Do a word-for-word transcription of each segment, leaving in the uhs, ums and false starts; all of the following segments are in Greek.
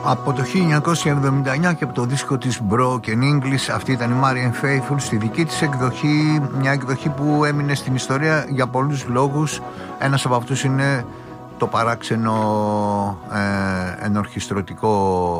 Από το χίλια εννιακόσια εβδομήντα εννιά και από το δίσκο της Broken English, αυτή ήταν η Marianne Faithfull στη δική της εκδοχή, μια εκδοχή που έμεινε στην ιστορία για πολλούς λόγους. Ένας από αυτούς είναι το παράξενο ε, ενορχιστρωτικό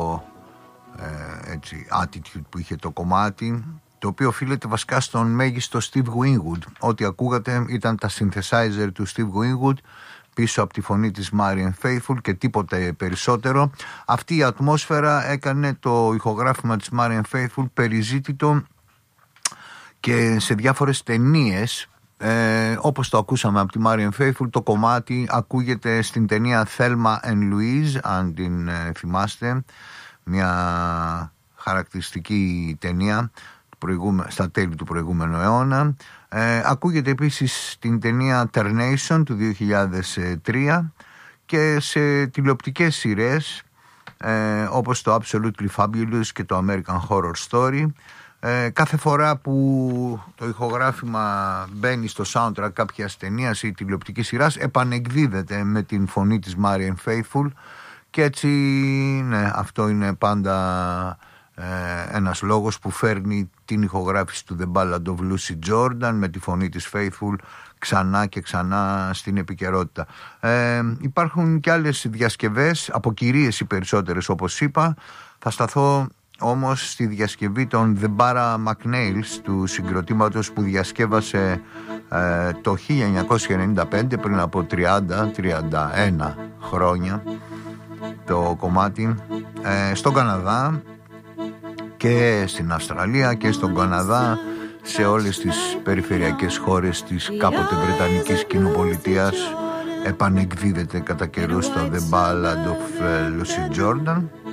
ε, έτσι, attitude που είχε το κομμάτι, το οποίο οφείλεται βασικά στον μέγιστο Steve Winwood. Ό,τι ακούγατε ήταν τα synthesizer του Steve Winwood πίσω από τη φωνή της Marianne Faithfull και τίποτε περισσότερο. Αυτή η ατμόσφαιρα έκανε το ηχογράφημα της Marianne Faithfull περιζήτητο και σε διάφορες ταινίες, ε, όπως το ακούσαμε από τη Marianne Faithfull. Το κομμάτι ακούγεται στην ταινία Thelma and Louise, αν την ε, θυμάστε, μια χαρακτηριστική ταινία στα τέλη του προηγούμενου αιώνα. Ε, ακούγεται επίσης στην ταινία Ternation του δύο χιλιάδες τρία και σε τηλεοπτικές σειρές ε, όπως το Absolutely Fabulous και το American Horror Story. Ε, κάθε φορά που το ηχογράφημα μπαίνει στο soundtrack κάποιας ταινίας ή τηλεοπτικής σειράς, επανεκδίδεται με την φωνή της Marianne Faithfull και έτσι, ναι, αυτό είναι πάντα Ε, ένας λόγος που φέρνει την ηχογράφηση του The Ballad of Lucy Jordan με τη φωνή της Faithfull ξανά και ξανά στην επικαιρότητα. Ε, υπάρχουν και άλλες διασκευές, από κυρίες οι περισσότερες όπως είπα. Θα σταθώ όμως στη διασκευή των The Bara McNails, του συγκροτήματος που διασκεύασε ε, το χίλια εννιακόσια ενενήντα πέντε, πριν από τριάντα με τριάντα ένα χρόνια, το κομμάτι ε, στον Καναδά και στην Αυστραλία και στον Καναδά, σε όλες τις περιφερειακές χώρες της κάποτε Βρετανικής Κοινοπολιτείας επανεκδίδεται κατά καιρούς το The Ballad of Lucy Jordan.